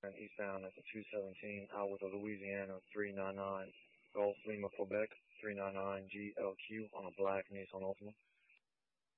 eastbound at the 217 out with a Louisiana 399 Golf Lima Quebec 399 GLQ on a black Nissan Altima.